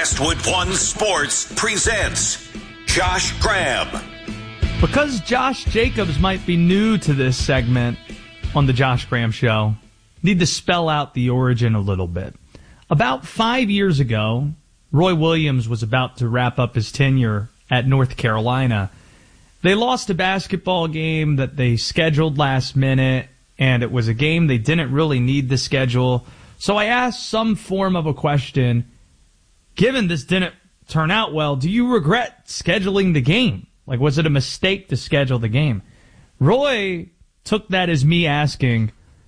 Westwood One Sports presents Josh Graham. Because Josh Jacobs might be new to this segment on the Josh Graham Show, need to spell out the origin a little bit. About 5 years ago, Roy Williams was about to wrap up his tenure at North Carolina. They lost a basketball game that they scheduled last minute, and it was a game they didn't really need to schedule. So I asked some form of a question. Given this didn't turn out well, do you regret scheduling the game? Like, was it a mistake to schedule the game? Roy took that as me asking,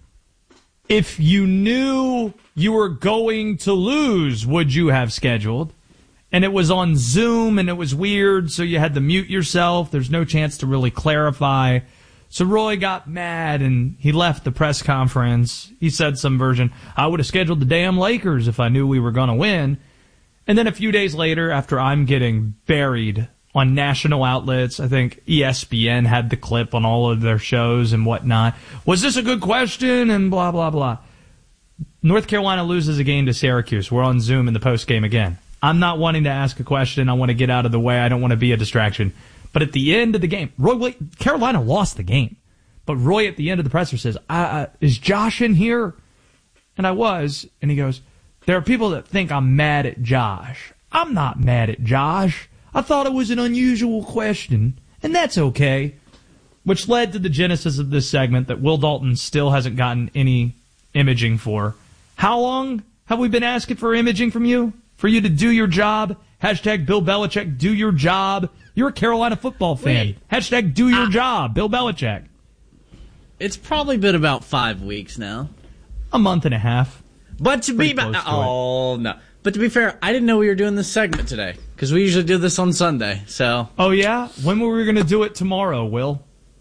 if you knew you were going to lose, would you have scheduled? And it was on Zoom, and it was weird, so you had to mute yourself. There's no chance to really clarify. So Roy got mad, and he left the press conference. He said some version, I would have scheduled the damn Lakers if I knew we were going to win. And then a few days later, after I'm getting buried on national outlets, I think ESPN had the clip on all of their shows and whatnot. Was this a good question? And blah, blah, blah. North Carolina loses a game to Syracuse. We're on Zoom in the postgame again. I'm not wanting to ask a question. I want to get out of the way. I don't want to be a distraction. But at the end of the game, Carolina lost the game. But Roy at the end of the presser says, is Josh in here? And I was. And he goes, there are people that think I'm mad at Josh. I'm not mad at Josh. I thought it was an unusual question, and that's okay. Which led to the genesis of this segment that Will Dalton still hasn't gotten any imaging for. How long have we been asking for imaging from you? For you to do your job? Hashtag Bill Belichick, do your job. You're a Carolina football fan. Wait. Hashtag do your job, Bill Belichick. It's probably been about 5 weeks now. A month and a half. But to be no. But to be fair, I didn't know we were doing this segment today because we usually do this on Sunday. So. Oh yeah? When were we going to do it tomorrow, Will?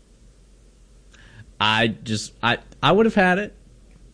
I would have had it.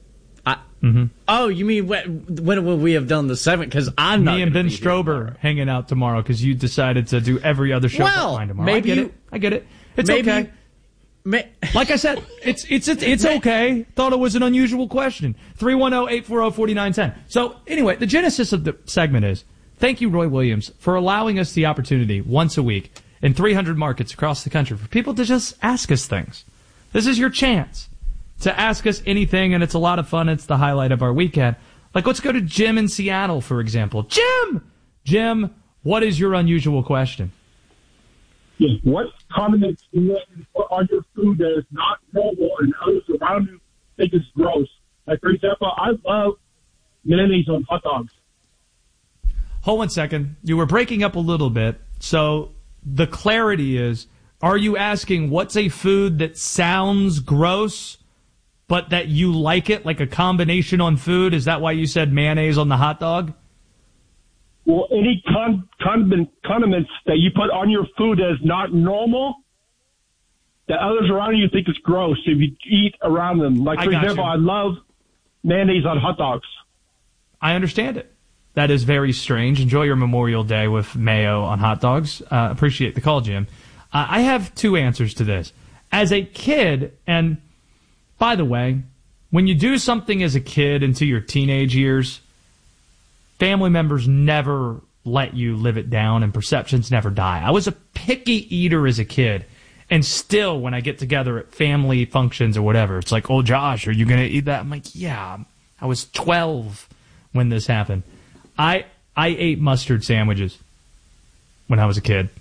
Oh, you mean when would we have done the segment? Because I'm not. Me and Ben Strober hanging out tomorrow because you decided to do every other show tomorrow. Maybe I get it. It's okay. Like I said, it's okay. Thought it was an unusual question. 310-840-4910. So anyway, the genesis of the segment is, thank you, Roy Williams, for allowing us the opportunity once a week in 300 markets across the country for people to just ask us things. This is your chance to ask us anything, and it's a lot of fun. It's the highlight of our weekend. Like, let's go to Jim in Seattle, for example. Jim, what is your unusual question? Yes, what condiments do you put on your food that is not normal and others around you think is gross? Like, for example, I love mayonnaise on hot dogs. Hold 1 second. You were breaking up a little bit. So the clarity is, are you asking what's a food that sounds gross, but that you like it, like a combination on food? Is that why you said mayonnaise on the hot dog? Well, any condiments that you put on your food that is not normal, that others around you think is gross if you eat around them. Like, for example, I love mayonnaise on hot dogs. I understand it. That is very strange. Enjoy your Memorial Day with mayo on hot dogs. Appreciate the call, Jim. I have two answers to this. As a kid, and by the way, when you do something as a kid into your teenage years, family members never let you live it down, and perceptions never die. I was a picky eater as a kid, and still, when I get together at family functions or whatever, it's like, oh, Josh, are you going to eat that? I'm like, yeah, I was 12 when this happened. I ate mustard sandwiches when I was a kid.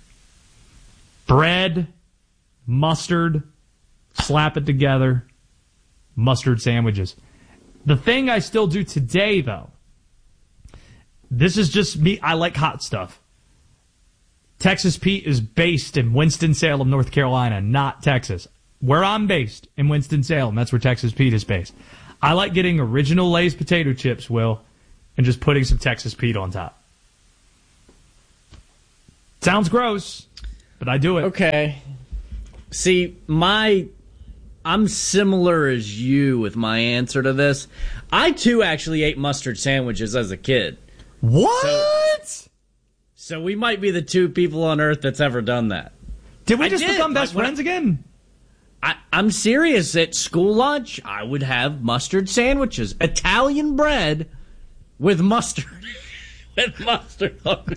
Bread, mustard, slap it together, mustard sandwiches. The thing I still do today, though, this is just me. I like hot stuff. Texas Pete is based in Winston-Salem, North Carolina, not Texas. Where I'm based, in Winston-Salem, that's where Texas Pete is based. I like getting original Lay's potato chips, Will, and just putting some Texas Pete on top. Sounds gross, but I do it. Okay. See, I'm similar as you with my answer to this. I, too, actually ate mustard sandwiches as a kid. What? So we might be the two people on Earth that's ever done that. Did we just become best friends again? I'm serious. At school lunch, I would have mustard sandwiches. Italian bread with mustard. with mustard.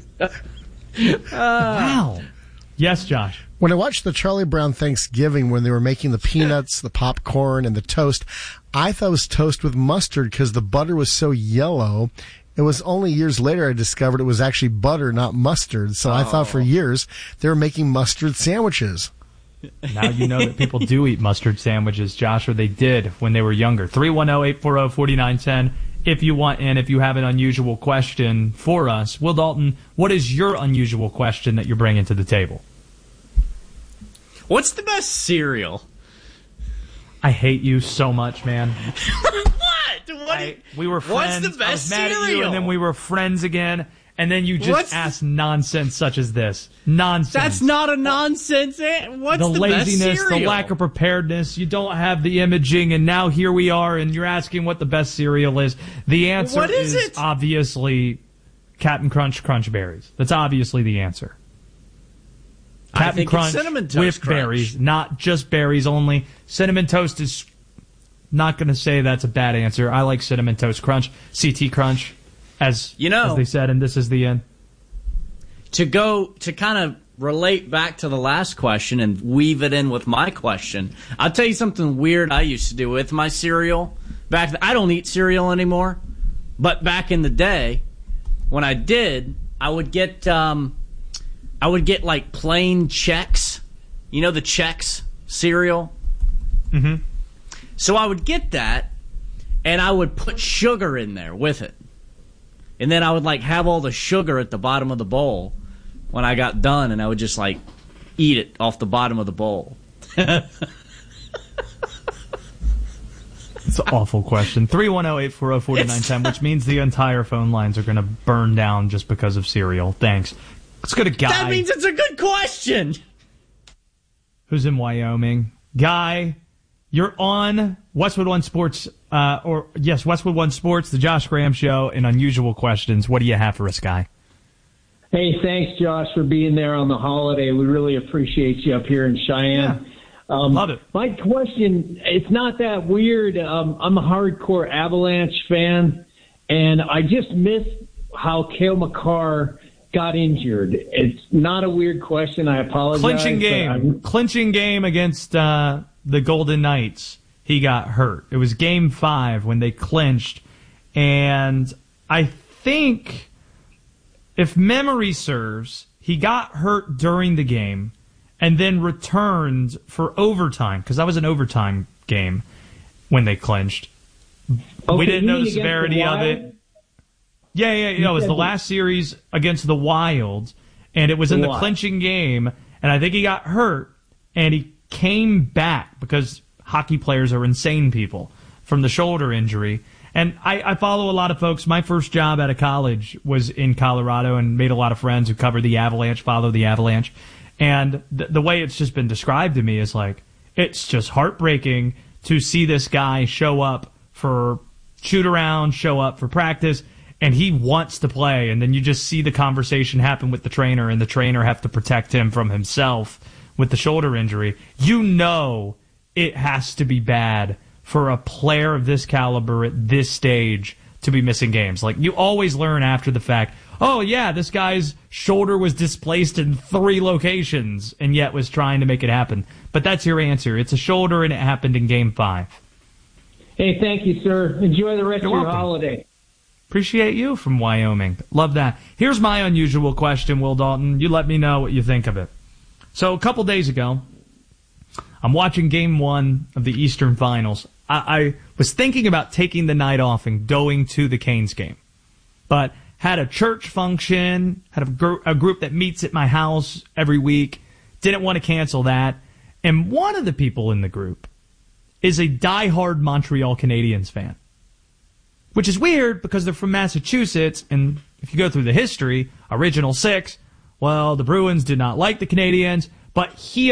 Wow. Yes, Josh. When I watched the Charlie Brown Thanksgiving, when they were making the peanuts, the popcorn, and the toast, I thought it was toast with mustard because the butter was so yellow. It was only years later I discovered it was actually butter, not mustard. So I thought for years they were making mustard sandwiches. Now you know that people do eat mustard sandwiches, Josh, or they did when they were younger. 310-840-4910. If you want in, if you have an unusual question for us. Will Dalton, what is your unusual question that you're bringing to the table? What's the best cereal? I hate you so much, man. What? We were friends. What's the best I was mad cereal? at you, and then we were friends again, and then you just asked nonsense such as this. Nonsense. That's not a nonsense. What's the laziness, best cereal? the lack of preparedness. You don't have the imaging, and now here we are, and you're asking what the best cereal is. The answer is obviously Captain Crunch Crunch Berries. That's obviously the answer. Captain Crunch Cinnamon Toast with Crunch. berries, not just berries only. Cinnamon Toast is not going to say that's a bad answer. I like Cinnamon Toast Crunch, CT Crunch, as they said, and this is the end. To kind of relate back to the last question and weave it in with my question, I'll tell you something weird I used to do with my cereal. I don't eat cereal anymore, but back in the day, when I did, I would get like plain Chex. You know the Chex cereal? Mm-hmm. So I would get that, and I would put sugar in there with it. And then I would like have all the sugar at the bottom of the bowl when I got done, and I would just like eat it off the bottom of the bowl. It's an awful question. 310-840-4910, which means the entire phone lines are going to burn down just because of cereal. Thanks. Let's go to Guy. That means it's a good question. Who's in Wyoming? Guy, you're on Westwood One Sports, Westwood One Sports, the Josh Graham Show, and Unusual Questions. What do you have for us, Guy? Hey, thanks, Josh, for being there on the holiday. We really appreciate you up here in Cheyenne. Yeah. Love it. My question, it's not that weird. I'm a hardcore Avalanche fan, and I just missed how Cale Makar got injured. It's not a weird question. I apologize. Clinching game against the Golden Knights. He got hurt. It was Game 5 when they clinched, and I think, if memory serves, he got hurt during the game and then returned for overtime, because that was an overtime game when they clinched. Okay, we didn't know the severity of it. Yeah. It was the last series against the Wild, and it was in the clinching game, and I think he got hurt, and he came back because hockey players are insane people from the shoulder injury. And I follow a lot of folks. My first job out of college was in Colorado and made a lot of friends who cover the Avalanche, follow the Avalanche. And the way it's just been described to me is like, it's just heartbreaking to see this guy show up for shoot around, show up for practice, and he wants to play. And then you just see the conversation happen with the trainer, and the trainer have to protect him from himself with the shoulder injury. You know it has to be bad for a player of this caliber at this stage to be missing games. Like, you always learn after the fact, oh yeah, this guy's shoulder was displaced in 3 locations and yet was trying to make it happen. But that's your answer. It's a shoulder and it happened in Game 5. Hey, thank you, sir. Enjoy the rest of your holiday. Appreciate you from Wyoming. Love that. Here's my unusual question, Will Dalton. You let me know what you think of it. So a couple days ago, I'm watching Game 1 of the Eastern Finals. I was thinking about taking the night off and going to the Canes game, but had a church function, had a group that meets at my house every week, didn't want to cancel that, and one of the people in the group is a diehard Montreal Canadiens fan, which is weird because they're from Massachusetts, and if you go through the history, Original 6, well, the Bruins did not like the Canadiens, but he